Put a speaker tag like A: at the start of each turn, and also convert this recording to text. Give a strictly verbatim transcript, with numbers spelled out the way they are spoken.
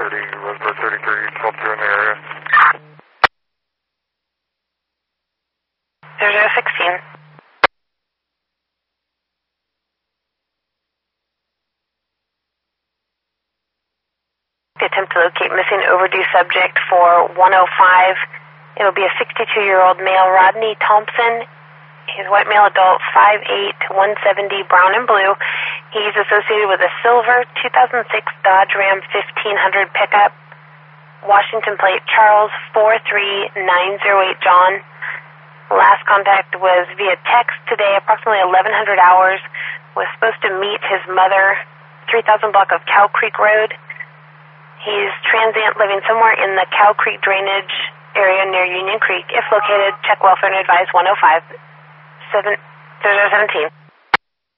A: thirty, Roseburg thirty-three, twelve two in the area.
B: zero zero sixteen. Attempt to locate missing overdue subject for one oh five. It'll be a sixty-two-year-old male, Rodney Thompson. He's white male adult, five eight, one seventy, brown and blue. He's associated with a silver two thousand six Dodge Ram fifteen hundred pickup. Washington plate Charles four three nine zero eight John. Last contact was via text today, approximately eleven hundred hours. Was supposed to meet his mother, three thousand block of Cow Creek Road. He's transient, living somewhere in the Cow Creek drainage area near Union Creek. If located, check welfare and advise one oh five seven zero zero seventeen.